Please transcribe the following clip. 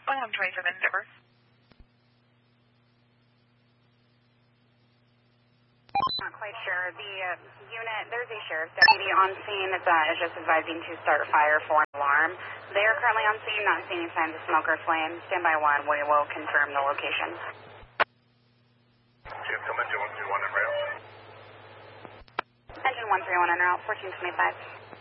I'm 27 Endeavor. Not quite sure. The unit, there's a sheriff's deputy on scene that is just advising to start fire for an alarm. They are currently on scene, not seeing any signs of smoke or flame. Standby 1, we will confirm the location. Chief, come engine 131 en route. Engine 131 en route, 1425.